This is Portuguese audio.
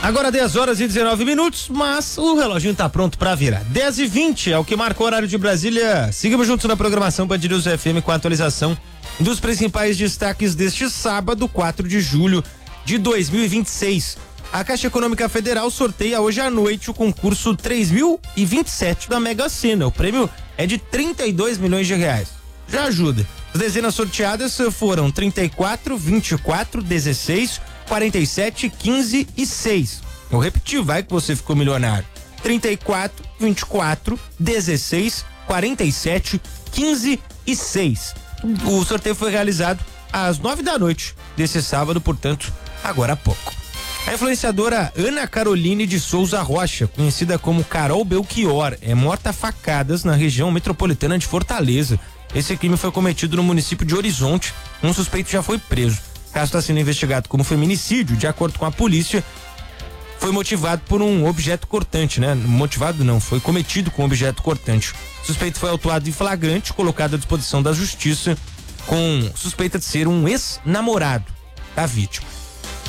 Agora 10h19, mas o reloginho tá pronto pra virar. 10h20 é o que marca o horário de Brasília. Seguimos juntos na programação Band News FM com a atualização dos principais destaques deste sábado, 4 de julho de 2026. A Caixa Econômica Federal sorteia hoje à noite o concurso 3027 da Mega Sena. O prêmio é de 32 milhões de reais. Já ajuda. As dezenas sorteadas foram 34, 24, 16, 47, 15 e 6. Eu repeti, vai que você ficou milionário. 34, 24, 16, 47, 15 e 6. O sorteio foi realizado às 9 da noite desse sábado, portanto, agora há pouco. A influenciadora Ana Caroline de Souza Rocha, conhecida como Carol Belchior, é morta a facadas na região metropolitana de Fortaleza. Esse crime foi cometido no município de Horizonte. Um suspeito já foi preso. O caso está sendo investigado como feminicídio. De acordo com a polícia, foi motivado por um objeto cortante, né? Motivado não, foi cometido com um objeto cortante. O suspeito foi autuado em flagrante, colocado à disposição da justiça, com suspeita de ser um ex-namorado da vítima.